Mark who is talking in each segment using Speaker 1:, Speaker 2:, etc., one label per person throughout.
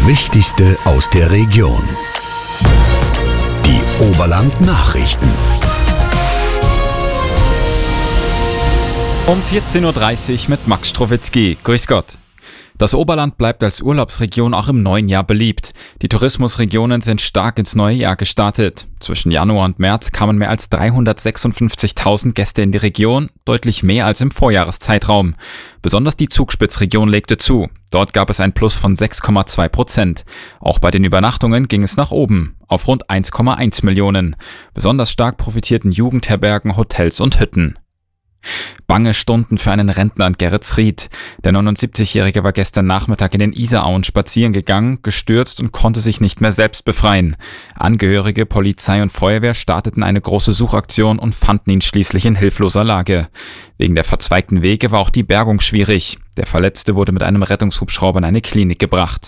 Speaker 1: Wichtigste aus der Region. Die Oberland-Nachrichten.
Speaker 2: Um 14.30 Uhr mit Max Strowitzki. Grüß Gott. Das Oberland bleibt als Urlaubsregion auch im neuen Jahr beliebt. Die Tourismusregionen sind stark ins neue Jahr gestartet. Zwischen Januar und März kamen mehr als 356.000 Gäste in die Region, deutlich mehr als im Vorjahreszeitraum. Besonders die Zugspitzregion legte zu. Dort gab es ein Plus von 6,2%. Auch bei den Übernachtungen ging es nach oben, auf rund 1,1 Millionen. Besonders stark profitierten Jugendherbergen, Hotels und Hütten. Bange Stunden für einen Rentner in Geretsried. Der 79-Jährige war gestern Nachmittag in den Isarauen spazieren gegangen, gestürzt und konnte sich nicht mehr selbst befreien. Angehörige, Polizei und Feuerwehr starteten eine große Suchaktion und fanden ihn schließlich in hilfloser Lage. Wegen der verzweigten Wege war auch die Bergung schwierig. Der Verletzte wurde mit einem Rettungshubschrauber in eine Klinik gebracht.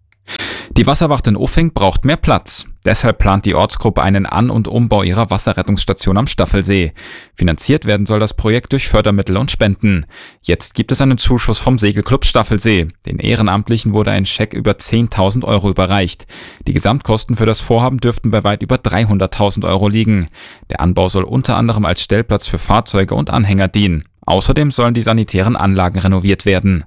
Speaker 2: Die Wasserwacht in Uffing braucht mehr Platz. Deshalb plant die Ortsgruppe einen An- und Umbau ihrer Wasserrettungsstation am Staffelsee. Finanziert werden soll das Projekt durch Fördermittel und Spenden. Jetzt gibt es einen Zuschuss vom Segelclub Staffelsee. Den Ehrenamtlichen wurde ein Scheck über 10.000 Euro überreicht. Die Gesamtkosten für das Vorhaben dürften bei weit über 300.000 Euro liegen. Der Anbau soll unter anderem als Stellplatz für Fahrzeuge und Anhänger dienen. Außerdem sollen die sanitären Anlagen renoviert werden.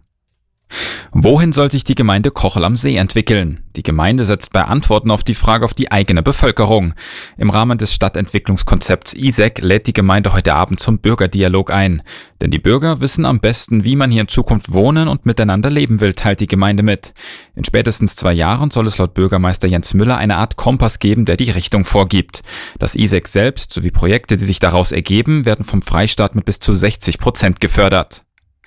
Speaker 2: Wohin soll sich die Gemeinde Kochel am See entwickeln? Die Gemeinde setzt bei Antworten auf die Frage auf die eigene Bevölkerung. Im Rahmen des Stadtentwicklungskonzepts ISEC lädt die Gemeinde heute Abend zum Bürgerdialog ein. Denn die Bürger wissen am besten, wie man hier in Zukunft wohnen und miteinander leben will, teilt die Gemeinde mit. In spätestens 2 Jahren soll es laut Bürgermeister Jens Müller eine Art Kompass geben, der die Richtung vorgibt. Das ISEC selbst sowie Projekte, die sich daraus ergeben, werden vom Freistaat mit bis zu 60% gefördert.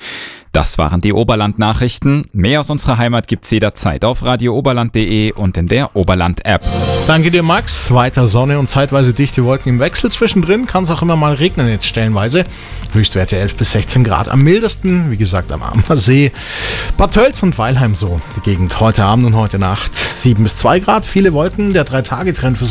Speaker 2: Das waren die Oberland-Nachrichten. Mehr aus unserer Heimat gibt's jederzeit auf radiooberland.de und in der Oberland-App.
Speaker 3: Danke dir, Max. Weiter Sonne und zeitweise dichte Wolken im Wechsel. Zwischendrin kann es auch immer mal regnen jetzt stellenweise. Höchstwerte 11 bis 16 Grad. Am mildesten, wie gesagt, am Ammersee. Bad Tölz und Weilheim so. Die Gegend heute Abend und heute Nacht 7 bis 2 Grad. Viele Wolken. Der 3-Tage-Trend fürs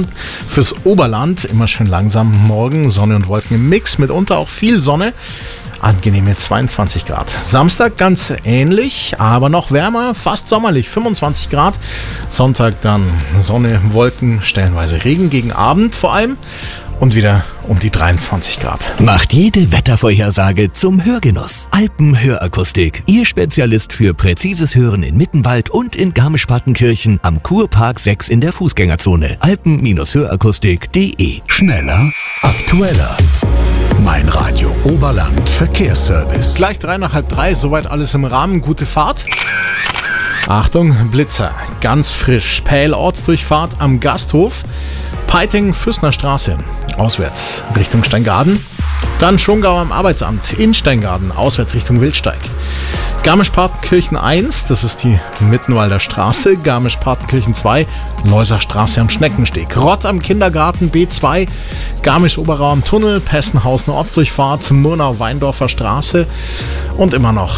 Speaker 3: Oberland. Immer schön langsam. Morgen Sonne und Wolken im Mix. Mitunter auch viel Sonne. Angenehme 22 Grad. Samstag ganz ähnlich, aber noch wärmer, fast sommerlich, 25 Grad. Sonntag dann Sonne, Wolken, stellenweise Regen gegen Abend vor allem und wieder um die 23 Grad.
Speaker 1: Macht jede Wettervorhersage zum Hörgenuss. Alpenhörakustik, Ihr Spezialist für präzises Hören in Mittenwald und in Garmisch-Partenkirchen am Kurpark 6 in der Fußgängerzone. Alpen-hörakustik.de. Schneller, aktueller. Mein Radio Oberland Verkehrsservice.
Speaker 3: Gleich 3 nach halb 3, soweit alles im Rahmen. Gute Fahrt. Achtung, Blitzer, ganz frisch. Pähl Ortsdurchfahrt am Gasthof. Peiting, Füßner Straße, auswärts Richtung Steingaden. Dann Schongau am Arbeitsamt in Steingaden, auswärts Richtung Wildsteig. Garmisch-Partenkirchen 1, das ist die Mittenwalder Straße. Garmisch-Partenkirchen 2, Neusser Straße am Schneckensteg. Rott am Kindergarten B2, Garmisch-Oberau am Tunnel, Pessenhausen Ortsdurchfahrt, Murnau-Weindorfer Straße und immer noch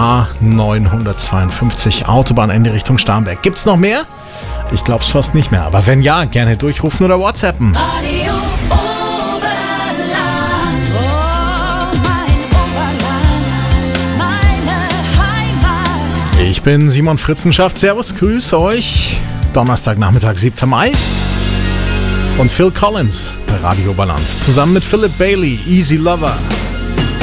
Speaker 3: A952 Autobahnende Richtung Starnberg. Gibt's noch mehr? Ich glaub's fast nicht mehr, aber wenn ja, gerne durchrufen oder WhatsAppen.
Speaker 4: Radio Oberland, oh mein Oberland, meine Heimat.
Speaker 3: Ich bin Simon Fritzenschaft, servus, grüße euch. Donnerstagnachmittag, 7. Mai. Und Phil Collins bei Radio Oberland. Zusammen mit Philip Bailey, Easy Lover.